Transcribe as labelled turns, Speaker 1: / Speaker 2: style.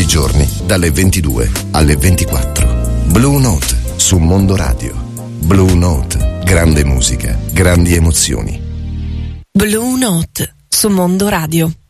Speaker 1: i giorni dalle 22 alle 24. Blue Note su Mondo Radio. Blue Note, grande musica, grandi emozioni.
Speaker 2: Blue Note su Mondo Radio.